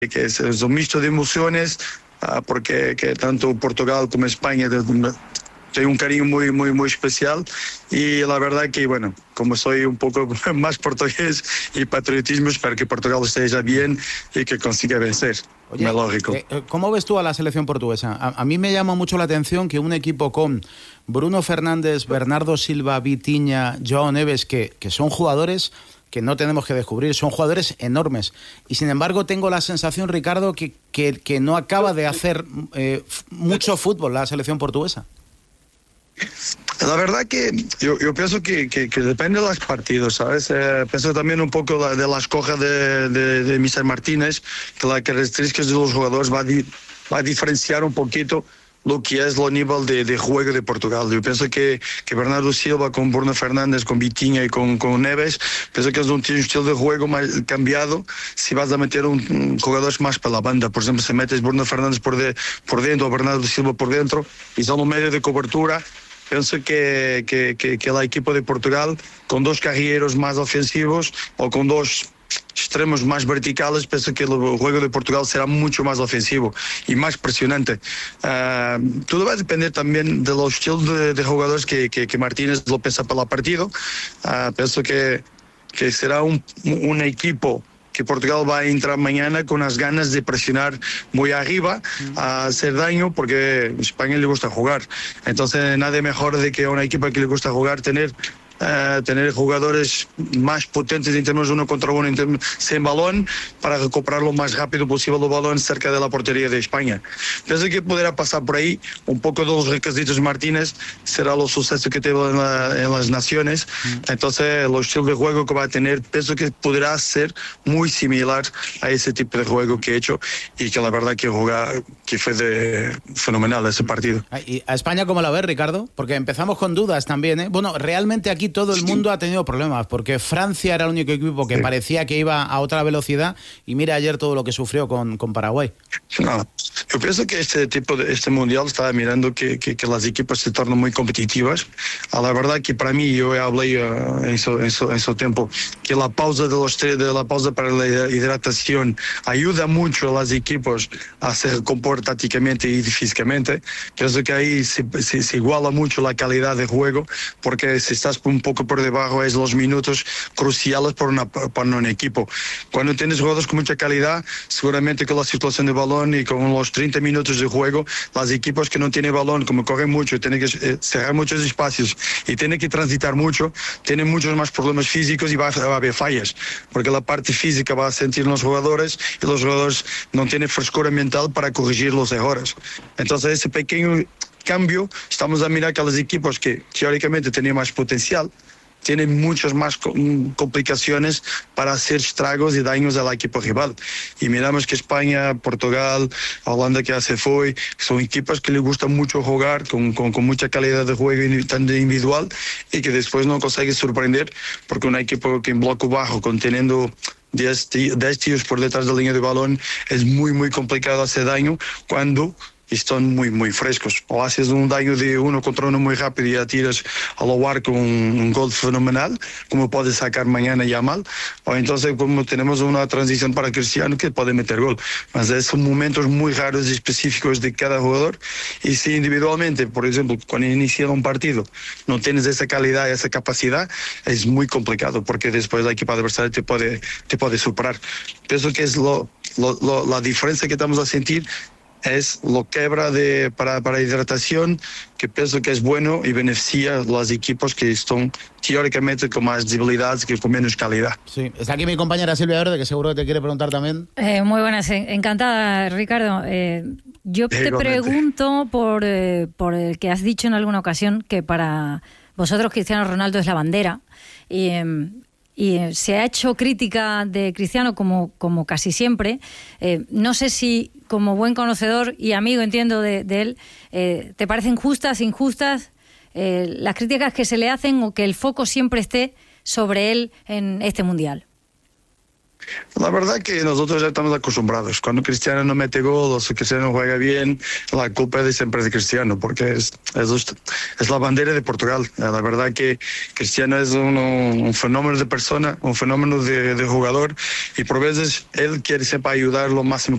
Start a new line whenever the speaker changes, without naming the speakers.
que es un mixto de emociones, porque que tanto Portugal como España tengo un cariño muy especial, y la verdad que, bueno, como soy un poco más portugués y patriotismo, espero que Portugal esté bien y que consiga vencer.
Oye,
es lógico.
¿Cómo ves tú a la selección portuguesa? A mí me llama mucho la atención que un equipo con Bruno Fernández, Bernardo Silva, Vitinha, João Neves, que son jugadores que no tenemos que descubrir, son jugadores enormes. Y sin embargo tengo la sensación, Ricardo, que no acaba de hacer mucho fútbol la selección portuguesa.
La verdad que yo pienso que depende de los partidos, ¿sabes? Pienso también un poco de la escoja de Mister Martínez, que las características de los jugadores va a diferenciar un poquito lo que es el nivel de juego de Portugal. Yo pienso que Bernardo Silva con Bruno Fernández, con Vitinha y con Neves, pienso que es un estilo de juego más cambiado si vas a meter un jugador más para la banda. Por ejemplo, si metes Bruno Fernández por dentro o Bernardo Silva por dentro y son un medio de cobertura, pienso que el equipo de Portugal, con dos carrileros más ofensivos o con dos extremos más verticales, pienso que el juego de Portugal será mucho más ofensivo y más presionante. Todo va a depender también de los estilos de jugadores que Martínez lo piensa para el partido. Pienso que será un equipo que Portugal va a entrar mañana con las ganas de presionar muy arriba, a hacer daño, porque a España le gusta jugar. Entonces nada mejor de que a una equipa que le gusta jugar tener jugadores más potentes en términos uno contra uno sin balón, para recuperar lo más rápido posible el balón cerca de la portería de España. Pienso que podrá pasar por ahí un poco de los requisitos Martínez, será los sucesos que tuvo en las naciones. Entonces el estilo de juego que va a tener, pienso que podrá ser muy similar a ese tipo de juego que he hecho, y que la verdad que fue fenomenal ese partido.
¿Y a España cómo la ves, Ricardo? Porque empezamos con dudas también, ¿eh? Bueno, realmente aquí todo el mundo ha tenido problemas, porque Francia era el único equipo que parecía que iba a otra velocidad, y mira ayer todo lo que sufrió con Paraguay. No,
yo pienso que este mundial está mirando que las equipas se tornan muy competitivas. La verdad que para mí, yo hablé en su tiempo, que la pausa para la hidratación ayuda mucho a los equipos a se comportar tácticamente y físicamente. Pienso que ahí se iguala mucho la calidad de juego, porque si estás un poco por debajo es los minutos cruciales para un equipo. Cuando tienes jugadores con mucha calidad, seguramente con la situación de balón y con los 30 minutos de juego, los equipos que no tienen balón, como corren mucho, tienen que cerrar muchos espacios y tienen que transitar mucho, tienen muchos más problemas físicos y va a haber fallas, porque la parte física va a sentir los jugadores y los jugadores no tienen frescura mental para corregir los errores. Entonces ese pequeño cambio, estamos a mirar que los equipos que teóricamente tenían más potencial tienen muchas más complicaciones para hacer estragos y daños al equipo rival. Y miramos que España, Portugal, Holanda, que ya se fue, son equipos que les gusta mucho jugar con mucha calidad de juego individual, y que después no consigue sorprender, porque un equipo que en bloque bajo, conteniendo 10 tíos por detrás de la línea de balón, es muy complicado hacer daño cuando están muy frescos. O haces un daño de uno contra uno muy rápido y ya tiras al lugar con un gol fenomenal, como puede sacar mañana Yamal, o entonces como tenemos una transición para Cristiano que puede meter gol. Pero son momentos muy raros y específicos de cada jugador, y si individualmente, por ejemplo, cuando inicia un partido no tienes esa calidad, esa capacidad, es muy complicado, porque después la equipa adversaria te puede superar. Pienso que es la diferencia que estamos a sentir, es lo quebra para hidratación, que pienso que es bueno y beneficia a los equipos que están teóricamente con más debilidades, que con menos calidad.
Sí, está aquí mi compañera Silvia Verde, que seguro que te quiere preguntar también.
Muy buenas, encantada, Ricardo. Yo te pregunto por el que has dicho en alguna ocasión que para vosotros Cristiano Ronaldo es la bandera, y se ha hecho crítica de Cristiano como casi siempre. No sé si, como buen conocedor y amigo, entiendo de él, ¿te parecen justas, injustas las críticas que se le hacen, o que el foco siempre esté sobre él en este mundial?
La verdad que nosotros ya estamos acostumbrados. Cuando Cristiano no mete gol o si Cristiano no juega bien, la culpa es siempre de Cristiano, porque es la bandera de Portugal. La verdad que Cristiano es un fenómeno de persona, un fenómeno de jugador, y por veces él quiere siempre ayudar lo máximo